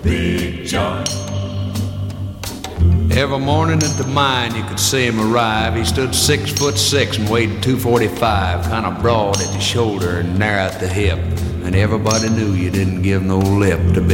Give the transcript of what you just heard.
Big John. Every morning at the mine you could see him arrive. He stood 6'6" and weighed 245, kind of broad at the shoulder and narrow at the hip. And everybody knew you didn't give no lip to Big